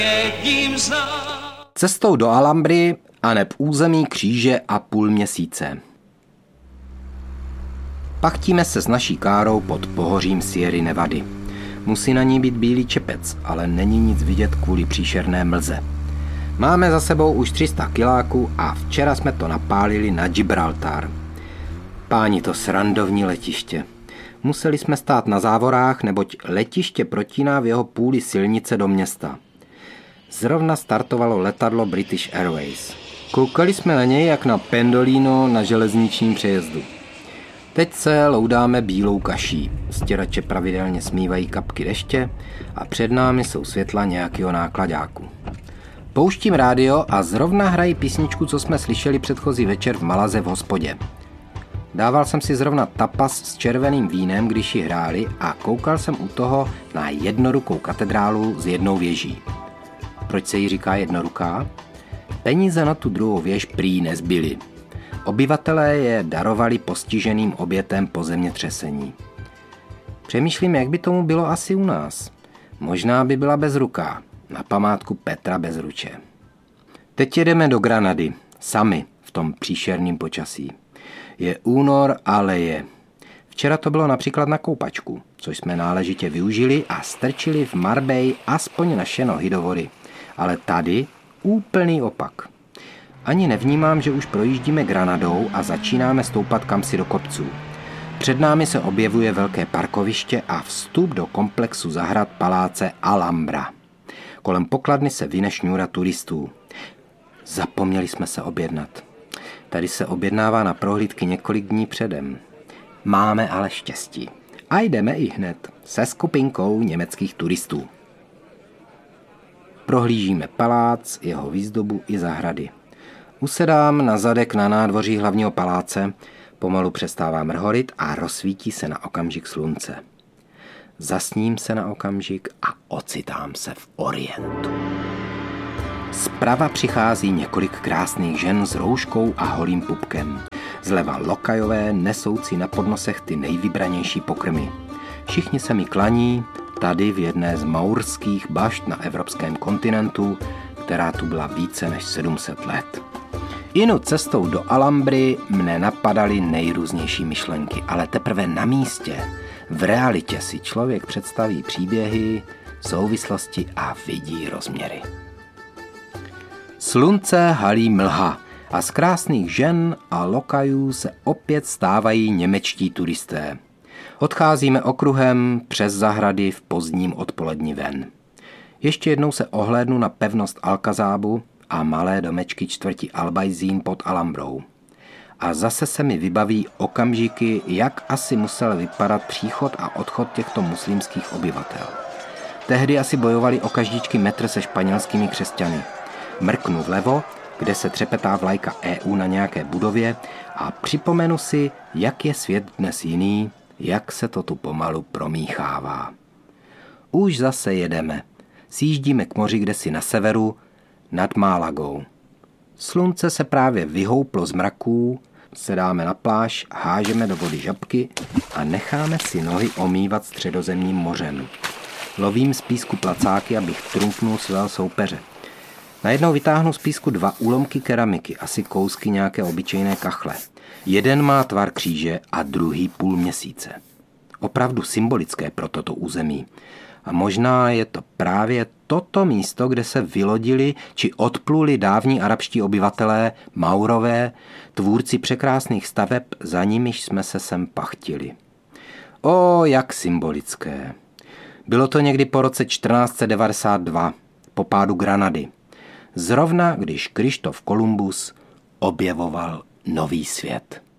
Cestou do Alhambry aneb území kříže a půl měsíce. Pachtíme se s naší károu pod pohořím Sierry Nevady. Musí na ní být bílý čepec, ale není nic vidět kvůli příšerné mlze. Máme za sebou už 300 kiláků a včera jsme to napálili na Gibraltar. Páni, to srandovní letiště. Museli jsme stát na závorách, neboť letiště protíná v jeho půli silnice do města. Zrovna startovalo letadlo British Airways. Koukali jsme na něj jak na pendolino na železničním přejezdu. Teď se loudáme bílou kaší. Stěrače pravidelně smívají kapky deště a před námi jsou světla nějakého nákladáku. Pouštím rádio a zrovna hrají písničku, co jsme slyšeli předchozí večer v Malaze v hospodě. Dával jsem si zrovna tapas s červeným vínem, když ji hráli, a koukal jsem u toho na jednorukou katedrálu s jednou věží. Proč se jí říká jednoruká? Peníze na tu druhou věž prý nezbyly. Obyvatelé je darovali postiženým obětem po zemětřesení. Přemýšlím, jak by tomu bylo asi u nás. Možná by byla bezruká, na památku Petra Bezruče. Teď jedeme do Granady, sami v tom příšerném počasí. Je únor a leje. Včera to bylo například na koupačku, což jsme náležitě využili a strčili v Marbella aspoň naše nohy do vody. Ale tady úplný opak. Ani nevnímám, že už projíždíme Granadou a začínáme stoupat kamsi do kopců. Před námi se objevuje velké parkoviště a vstup do komplexu zahrad paláce Alhambra. Kolem pokladny se vyne šňůra turistů. Zapomněli jsme se objednat. Tady se objednává na prohlídky několik dní předem. Máme ale štěstí. A jdeme i hned se skupinkou německých turistů. Prohlížíme palác, jeho výzdobu i zahrady. Usedám na zadek na nádvoří hlavního paláce, pomalu přestává mrholit a rozsvítí se na okamžik slunce. Zasním se na okamžik a ocitám se v Orientu. Zprava přichází několik krásných žen s rouškou a holým pupkem. Zleva lokajové nesoucí na podnosech ty nejvybranější pokrmy. Všichni se mi klaní, tady v jedné z maurských bašt na evropském kontinentu, která tu byla více než 700 let. Inu cestou do Alhambry mne napadaly nejrůznější myšlenky, ale teprve na místě, v realitě si člověk představí příběhy, souvislosti a vidí rozměry. Slunce halí mlha a z krásných žen a lokajů se opět stávají němečtí turisté. Odcházíme okruhem přes zahrady v pozdním odpolední ven. Ještě jednou se ohlédnu na pevnost Alkazábu a malé domečky čtvrti Albajzín pod Alhambrou. A zase se mi vybaví okamžiky, jak asi musel vypadat příchod a odchod těchto muslimských obyvatel. Tehdy asi bojovali o každičky metr se španělskými křesťany. Mrknu vlevo, kde se třepetá vlajka EU na nějaké budově, a připomenu si, jak je svět dnes jiný, jak se to tu pomalu promíchává. Už zase jedeme. Sjíždíme k moři kdesi na severu, nad Málagou. Slunce se právě vyhouplo z mraků, sedáme na pláž, hážeme do vody žabky a necháme si nohy omývat Středozemním mořem. Lovím z písku placáky, abych trumfnul svého soupeře. Najednou vytáhnu z písku 2 úlomky keramiky, asi kousky nějaké obyčejné kachle. Jeden má tvar kříže a druhý půl měsíce. Opravdu symbolické pro toto území. A možná je to právě toto místo, kde se vylodili či odpluli dávní arabští obyvatelé, Maurové, tvůrci překrásných staveb, za nimiž jsme se sem pachtili. O, jak symbolické. Bylo to někdy po roce 1492, po pádu Granady. Zrovna když Kryštof Kolumbus objevoval nový svět.